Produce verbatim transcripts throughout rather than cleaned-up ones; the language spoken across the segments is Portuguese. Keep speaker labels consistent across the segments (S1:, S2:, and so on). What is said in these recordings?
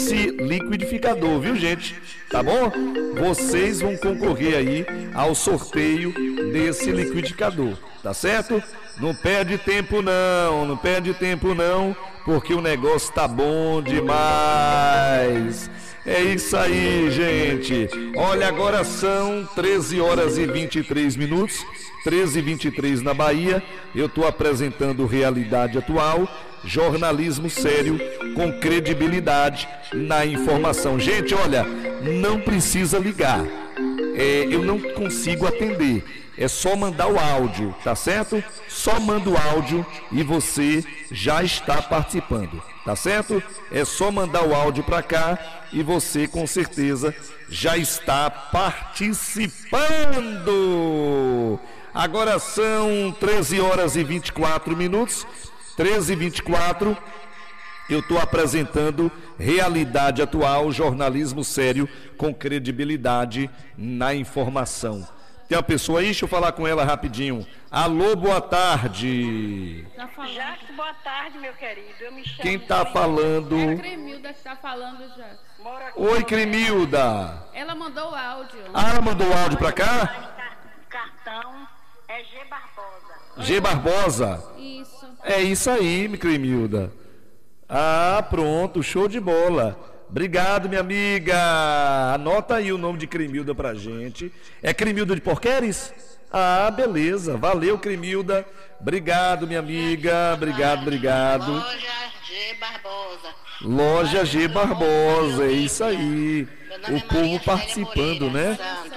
S1: esse liquidificador, viu, gente? Tá bom? Vocês vão concorrer aí ao sorteio desse liquidificador, tá certo? Não perde tempo não, não perde tempo não, porque o negócio tá bom demais. É isso aí, gente. Olha, agora são treze horas e vinte e três minutos, treze e vinte e três na Bahia. Eu tô apresentando Realidade Atual, jornalismo sério com credibilidade na informação. Gente, olha, não precisa ligar. É, eu não consigo atender. É só mandar o áudio, tá certo? Só manda o áudio e você já está participando, tá certo? É só mandar o áudio para cá e você com certeza já está participando. Agora são treze horas e vinte e quatro minutos, treze e vinte e quatro. Eu estou apresentando Realidade Atual, jornalismo sério com credibilidade na informação. Tem uma pessoa aí, deixa eu falar com ela rapidinho. Alô, boa tarde.
S2: Tá Jacques, boa tarde, meu querido. Eu me chamo.
S1: Quem está falando?
S2: É a Cremilda que está falando, Jacques.
S1: Oi, Cremilda.
S2: Ela mandou o áudio.
S1: Ah, ela mandou o áudio para cá?
S3: Cartão é G Barbosa.
S1: G Barbosa?
S2: Isso.
S1: É isso aí, Cremilda. Ah, pronto, show de bola. Obrigado, minha amiga. Anota aí o nome de Cremilda pra gente. É Cremilda de Porqueres? Ah, beleza. Valeu, Cremilda. Obrigado, minha amiga. Obrigado, obrigado.
S3: Loja G Barbosa.
S1: Loja G Barbosa, é isso aí. O povo participando, né?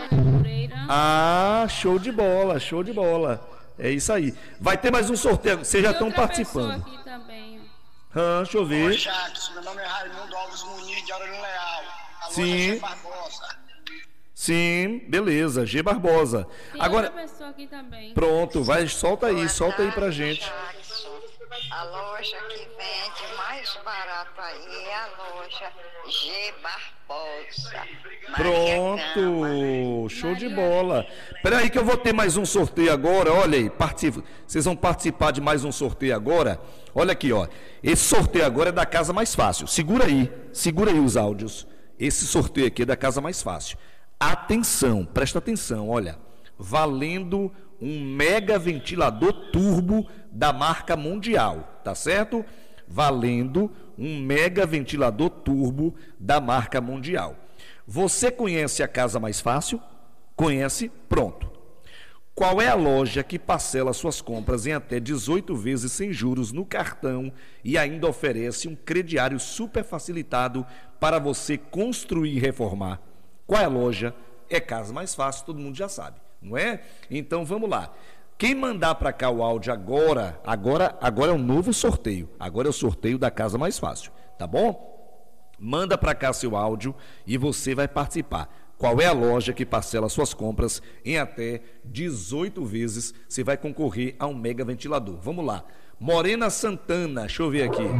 S1: Ah, show de bola, show de bola. É isso aí. Vai ter mais um sorteio. Vocês já estão participando.
S2: Aqui também.
S1: Ah, deixa eu ver.
S4: Oi, Jacques, meu nome é Raimundo Alves Muniz de Aurélio Leal. A loja
S1: Sim.
S4: G Barbosa.
S1: Sim, beleza, G Barbosa.
S2: Tem
S1: Agora,
S2: outra pessoa aqui também.
S1: pronto, vai, solta aí,
S3: Boa
S1: solta aí pra
S3: tarde,
S1: gente.
S3: Jackson. A loja que vende mais barato aí é a loja G Barbosa.
S1: Pronto, show de bola. Espera aí que eu vou ter mais um sorteio agora, olha aí, participa. Vocês vão participar de mais um sorteio agora. Olha aqui, ó. Esse sorteio agora é da Casa Mais Fácil. Segura aí, segura aí os áudios. Esse sorteio aqui é da Casa Mais Fácil. Atenção, presta atenção, olha. Valendo um mega ventilador turbo da marca Mundial, tá certo? Valendo um mega ventilador turbo da marca Mundial. Você conhece a Casa Mais Fácil? Conhece? Pronto. Qual é a loja que parcela suas compras em até dezoito vezes sem juros no cartão e ainda oferece um crediário super facilitado para você construir e reformar? Qual é a loja? É Casa Mais Fácil, todo mundo já sabe, não é? Então vamos lá. Quem mandar para cá o áudio agora, agora, agora é um novo sorteio. Agora é o sorteio da Casa Mais Fácil, tá bom? Manda para cá seu áudio e você vai participar. Qual é a loja que parcela suas compras em até dezoito vezes? Você vai concorrer a um mega ventilador. Vamos lá. Morena Santana, deixa eu ver aqui.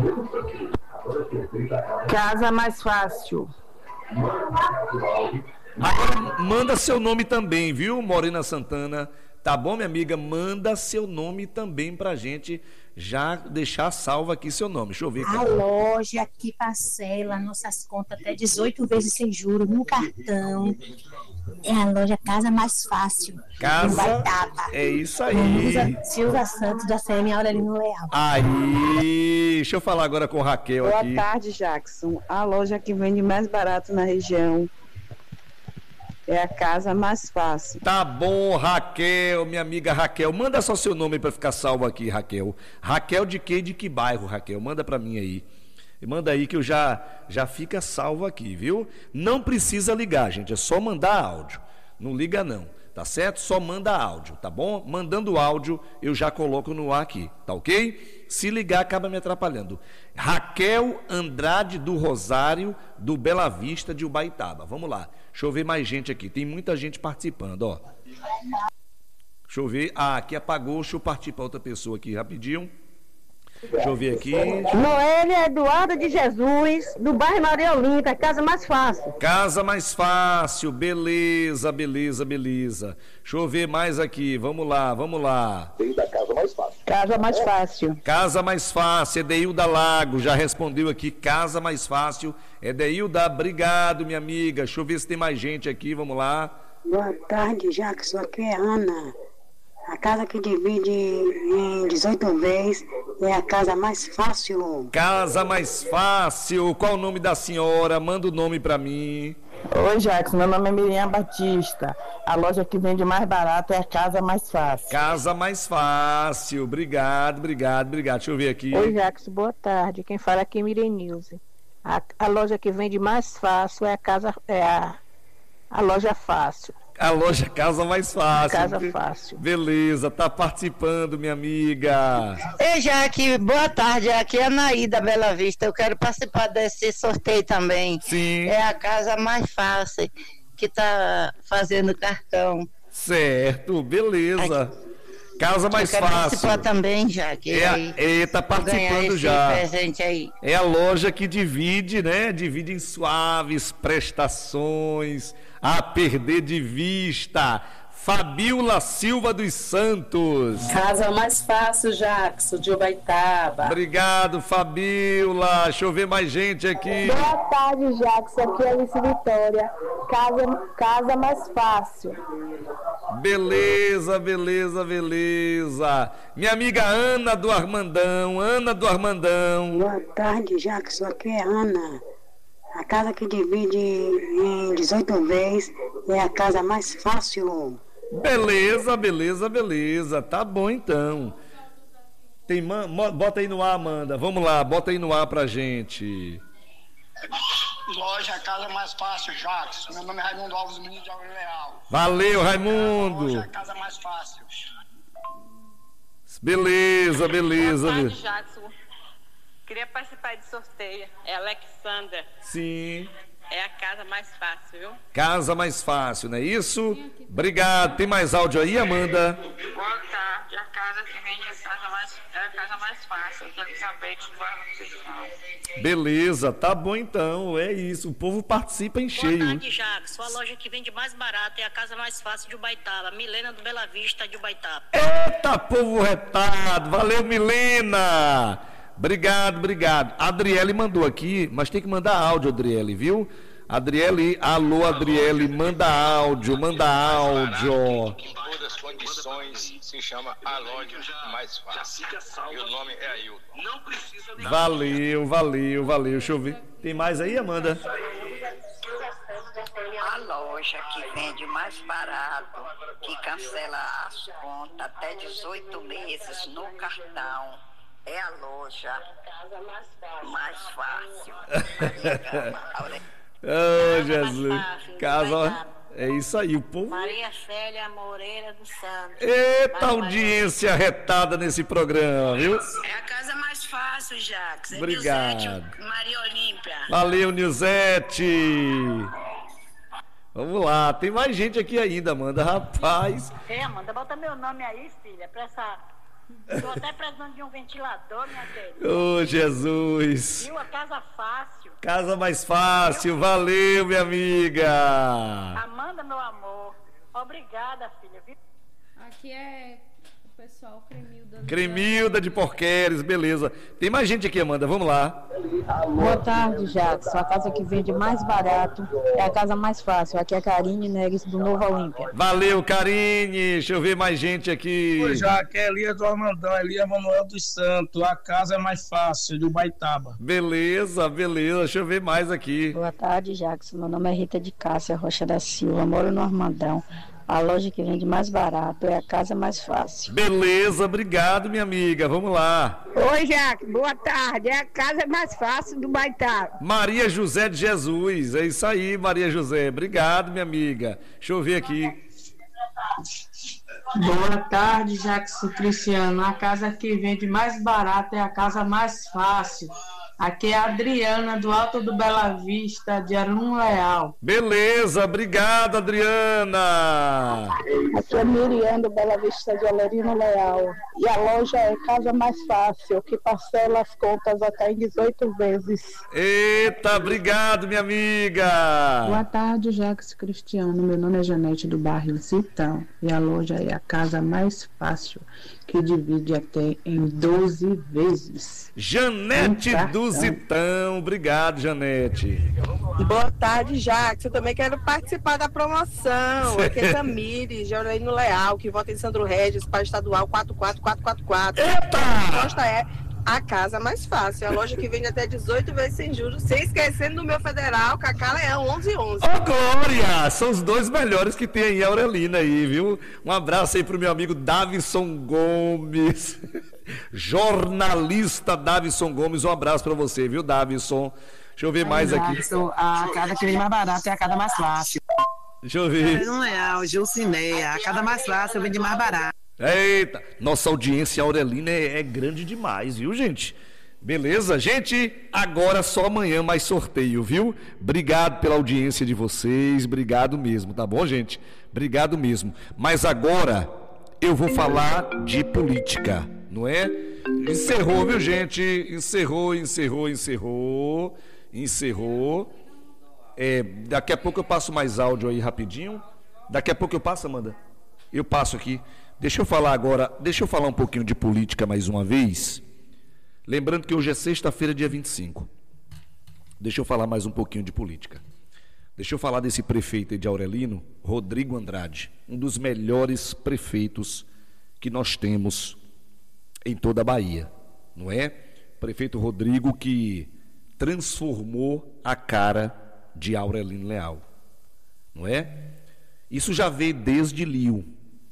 S5: Casa Mais Fácil.
S1: Agora manda seu nome também, viu, Morena Santana? Tá bom, minha amiga? Manda seu nome também pra gente já deixar salvo aqui seu nome. Deixa eu ver.
S6: A loja que parcela nossas contas até dezoito vezes sem juros no cartão é a loja Casa Mais Fácil.
S1: Casa,
S6: Baitaba.
S1: é isso aí.
S6: Silva, Silva Santos da C M Aurelino Leal.
S1: Aí, deixa eu falar agora com o Raquel
S5: Boa
S1: aqui.
S5: Boa tarde, Jackson. A loja que vende mais barato na região é a Casa Mais Fácil.
S1: Tá bom, Raquel, minha amiga Raquel. Manda só seu nome para ficar salvo aqui, Raquel. Raquel de que, de que bairro, Raquel? Manda para mim aí. Manda aí que eu já, já fica salvo aqui, viu? Não precisa ligar, gente, é só mandar áudio. Não liga não, tá certo? Só manda áudio, tá bom? Mandando áudio, eu já coloco no ar aqui, tá ok? Se ligar, acaba me atrapalhando. Raquel Andrade do Rosário, do Bela Vista de Ubaitaba. Vamos lá. Deixa eu ver mais gente aqui. Tem muita gente participando, ó. Deixa eu ver. Ah, aqui apagou. Deixa eu partir para outra pessoa aqui rapidinho. Deixa eu ver aqui.
S5: Noêlia Eduardo de Jesus, do bairro Maria Olinda, Casa Mais Fácil.
S1: Casa Mais Fácil. Beleza, beleza, beleza. Deixa eu ver mais aqui. Vamos lá, vamos lá.
S4: Tem da Casa Mais Fácil.
S5: Casa mais fácil.
S1: Casa mais fácil, Edeilda Lago, já respondeu aqui, casa mais fácil. Edeilda, obrigado, minha amiga. Deixa eu ver se tem mais gente aqui, vamos lá.
S7: Boa tarde, Jackson. Aqui é Ana. A casa que divide em dezoito vezes é a casa mais fácil.
S1: Casa mais fácil. Qual o nome da senhora? Manda o nome pra mim.
S5: Oi, Jackson. Meu nome é Miriam Batista. A loja que vende mais barato é a Casa Mais Fácil.
S1: Casa mais fácil. Obrigado, obrigado, obrigado. Deixa eu ver aqui.
S8: Oi, Jackson. Boa tarde. Quem fala aqui é Miriam Nilce. A, a loja que vende mais fácil é a casa, é a, a loja fácil.
S1: A loja Casa Mais Fácil.
S8: Casa Fácil.
S1: Beleza, tá participando, minha amiga.
S9: Ei, Jaque, boa tarde. Aqui é a Naída Bela Vista. Eu quero participar desse sorteio também.
S1: Sim.
S9: É a Casa Mais Fácil que tá fazendo cartão.
S1: Certo, beleza. Casa Mais
S9: eu quero
S1: Fácil.
S9: Participar também, Jaque.
S1: É, a- é, tá participando já.
S9: Presente aí.
S1: É a loja que divide, né? Divide em suaves prestações, a perder de vista. Fabiola Silva dos Santos.
S10: Casa Mais Fácil, Jackson, de Ubaitaba.
S1: Obrigado, Fabiola. Deixa eu ver mais gente aqui.
S11: Boa tarde, Jackson. Aqui é Alice Vitória. Casa, casa Mais Fácil.
S1: Beleza, beleza, beleza. Minha amiga Ana do Armandão. Ana do Armandão.
S7: Boa tarde, Jackson. Aqui é Ana. A casa que divide em dezoito vezes é a casa mais fácil.
S1: Beleza, beleza, beleza. Tá bom então. Tem man... mo- Bota aí no ar, Amanda. Vamos lá, bota aí no ar pra gente.
S4: Loja Casa Mais Fácil, Jackson. Meu nome é Raimundo Alves Muniz de Alves Leal.
S1: Valeu, Raimundo.
S4: Loja Casa Mais Fácil.
S1: Beleza, beleza.
S12: Boa tarde,
S1: be-
S12: Jackson. Queria participar de sorteio. É Alexander.
S1: Sim.
S12: É a casa mais fácil, viu?
S1: Casa Mais Fácil, não é isso? Obrigado. Tem mais áudio aí, Amanda?
S12: Boa tarde. A casa que vende a casa mais, é a casa mais fácil. Quero saber de qual.
S1: Beleza, tá bom então. É isso. O povo participa em
S13: Boa
S1: cheio.
S13: tarde, Jackson. A loja que vende mais barato é a casa mais fácil de Ubaitaba. Milena do Bela Vista de Ubaitaba.
S1: Eita, povo retado. Valeu, Milena. Obrigado, obrigado. A Adriele mandou aqui, mas tem que mandar áudio, Adriele, viu? Adriele, alô, Adriele, manda áudio, manda áudio.
S14: Em todas as condições se chama a loja mais fácil. E o nome é Ailton. Não precisa de
S1: Valeu, valeu, valeu. Deixa eu ver. Tem mais aí, Amanda?
S3: A loja que vende mais barato, que cancela as contas até dezoito meses no cartão, é a loja mais fácil.
S1: Oh, Jesus. Casa, é isso aí, o povo.
S6: Maria Célia Moreira dos Santos.
S1: Eita, audiência retada nesse programa, viu?
S9: É a casa mais fácil, Jackson.
S1: Obrigado.
S9: Maria Olímpia.
S1: Valeu, Nilzete. Vamos lá, tem mais gente aqui ainda, Amanda, rapaz.
S6: É, Amanda, bota meu nome aí, filha, pra essa... Estou até precisando de um ventilador, minha querida.
S1: Ô, Jesus.
S6: Viu? A casa fácil.
S1: Casa Mais Fácil, valeu, minha amiga.
S6: Amanda, meu amor, obrigada, filha. Viu?
S2: Aqui é o pessoal Cremilda. do-
S1: Cremilda de Porqueres, beleza. Tem mais gente aqui, Amanda, vamos lá.
S10: Boa tarde, Jackson. A casa que vende mais barato é a casa mais fácil. Aqui é a Karine Neres do Novo Olímpia.
S1: Valeu, Karine. Deixa eu ver mais gente aqui.
S15: Oi, Jaque, é Elias do Armandão, Elias Manuel dos Santos. A casa é mais fácil, de Ubaitaba.
S1: Beleza, beleza. Deixa eu ver mais aqui.
S10: Boa tarde, Jackson. Meu nome é Rita de Cássia Rocha da Silva. Moro no Armandão. A loja que vende mais barato é a casa mais fácil.
S1: Beleza, obrigado, minha amiga. Vamos lá.
S16: Oi, Jaque, boa tarde. É a casa mais fácil do Baitá.
S1: Maria José de Jesus. É isso aí, Maria José. Obrigado, minha amiga. Deixa eu ver aqui.
S17: Boa tarde, Jackson Cristiano. A casa que vende mais barato é a casa mais fácil. Aqui é a Adriana, do Alto do Bela Vista, de Arum Leal.
S1: Beleza, obrigado, Adriana.
S11: Aqui é Miriam do Bela Vista de Alerino Leal. E a loja é Casa Mais Fácil, que parcela as contas até em dezoito vezes.
S1: Eita, obrigado, minha amiga.
S17: Boa tarde, Jackson Cristiano. Meu nome é Janete do bairro Citão. E a loja é a casa mais fácil, que
S11: que divide até em doze vezes.
S1: Janete do Zitão, obrigado, Janete.
S18: Boa tarde, Jacques. Eu também quero participar da promoção. Aqui é Tamires, de Aurelino Leal, que vota em Sandro Regis para estadual quatro quatro quatro quatro quatro.
S1: Eita!
S18: A resposta é a casa mais fácil. A loja que vende até dezoito vezes sem juros, sem esquecendo do meu federal, Cacá Leão onze onze.
S1: Ô, Glória! São os dois melhores que tem aí, a Aurelina aí, viu? Um abraço aí pro meu amigo Davison Gomes. Jornalista Davison Gomes, um abraço pra você, viu, Davison? Deixa eu ver mais aqui.
S19: A casa que vem mais barata é a casa mais fácil.
S1: Deixa eu ver.
S19: Não é, o Gilcineia. A casa mais fácil vende mais barato.
S1: Eita, nossa audiência Aurelina é, é grande demais, viu, gente? Beleza? Gente, agora só amanhã mais sorteio, viu? Obrigado pela audiência de vocês, obrigado mesmo, tá bom, gente? Obrigado mesmo. Mas agora eu vou falar de política, não é? Encerrou, viu, gente? Encerrou, encerrou, encerrou, encerrou. É, daqui a pouco eu passo mais áudio aí rapidinho. Daqui a pouco eu passo, Amanda? Eu passo aqui. Deixa eu falar agora, deixa eu falar um pouquinho de política mais uma vez. Lembrando que hoje é sexta-feira, dia vinte e cinco. Deixa eu falar mais um pouquinho de política. Deixa eu falar desse prefeito de Aurelino, Rodrigo Andrade, um dos melhores prefeitos que nós temos em toda a Bahia, não é? Prefeito Rodrigo que transformou a cara de Aurelino Leal, não é? Isso já veio desde Lio.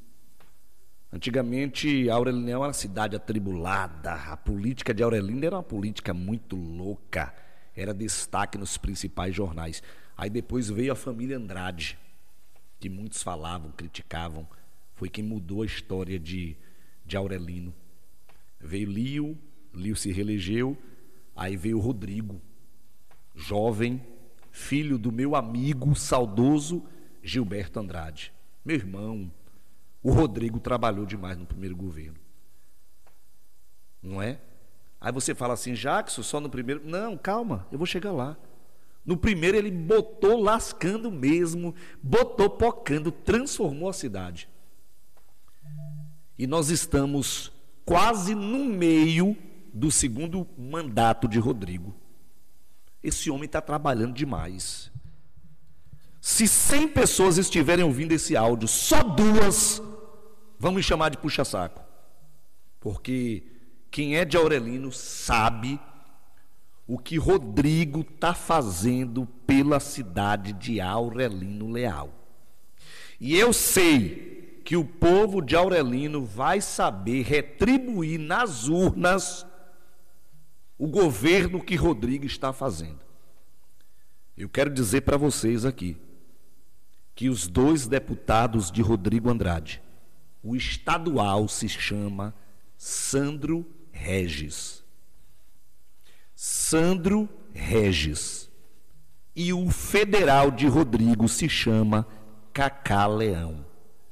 S1: Antigamente, Aurelino era uma cidade atribulada, a política de Aurelino era uma política muito louca, era destaque nos principais jornais. Aí depois veio a família Andrade, que muitos falavam, criticavam, foi quem mudou a história de, de Aurelino. Veio Lio, Lio se reelegeu, aí veio Rodrigo, jovem, filho do meu amigo saudoso Gilberto Andrade, meu irmão. O Rodrigo trabalhou demais no primeiro governo, não é? Aí você fala assim, Jackson, só no primeiro... Não, calma, eu vou chegar lá. No primeiro ele botou lascando mesmo, botou pocando, transformou a cidade. E nós estamos quase no meio do segundo mandato de Rodrigo. Esse homem está trabalhando demais. Se cem pessoas estiverem ouvindo esse áudio, só duas vão me chamar de puxa-saco. Porque quem é de Aurelino sabe o que Rodrigo está fazendo pela cidade de Aurelino Leal. E eu sei que o povo de Aurelino vai saber retribuir nas urnas o governo que Rodrigo está fazendo. Eu quero dizer para vocês aqui que os dois deputados de Rodrigo Andrade, o estadual se chama Sandro Regis. Sandro Regis. E o federal de Rodrigo se chama Cacá Leão.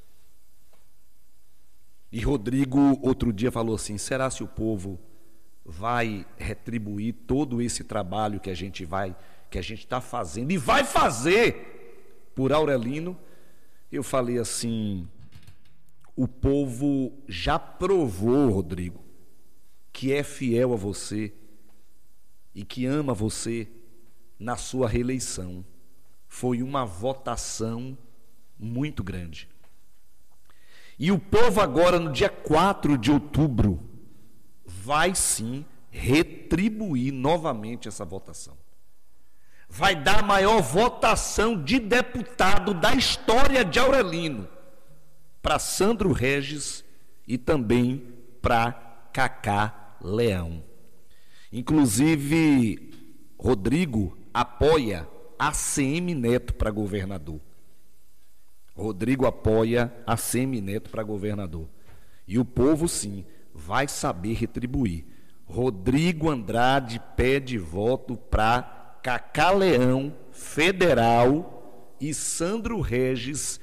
S1: E Rodrigo outro dia falou assim, será se o povo vai retribuir todo esse trabalho que a gente vai, que a gente está fazendo e vai fazer por Aurelino? Eu falei assim, o povo já provou, Rodrigo, que é fiel a você e que ama você na sua reeleição. Foi uma votação muito grande. E o povo agora, no dia quatro de outubro, vai sim retribuir novamente essa votação. Vai dar a maior votação de deputado da história de Aurelino para Sandro Regis e também para Cacá Leão. Inclusive, Rodrigo apoia A C M Neto para governador. Rodrigo apoia A C M Neto para governador. E o povo, sim, vai saber retribuir. Rodrigo Andrade pede voto para Cacá Leão, federal, e Sandro Regis,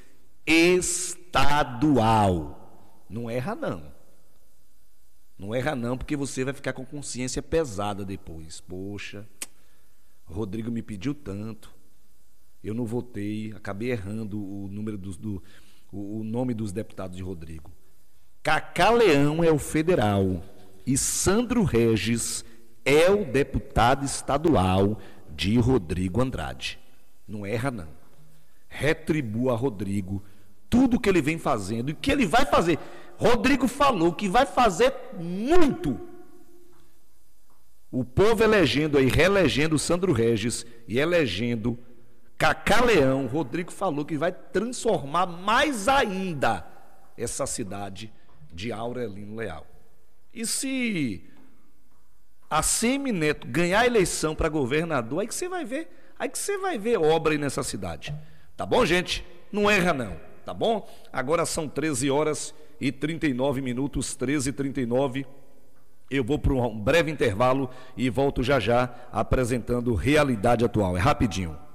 S1: estadual. Não erra, não. Não erra, não, porque você vai ficar com consciência pesada depois. Poxa, Rodrigo me pediu tanto, eu não votei, acabei errando o número dos, do, o, o nome dos deputados de Rodrigo. Cacá Leão é o federal e Sandro Regis é o deputado estadual de Rodrigo Andrade. Não erra, não. Retribua a Rodrigo tudo que ele vem fazendo e que ele vai fazer. Rodrigo falou que vai fazer muito. O povo elegendo aí, reelegendo Sandro Regis e elegendo Cacá Leão, Rodrigo falou que vai transformar mais ainda essa cidade de Aurelino Leal. E se a Semineto ganhar a eleição para governador, aí que você vai ver, aí que você vai ver obra aí nessa cidade. Tá bom, gente? Não erra não, tá bom? Agora são treze horas e trinta e nove minutos, treze e trinta e nove. Eu vou para um breve intervalo e volto já já apresentando Realidade Atual. É rapidinho.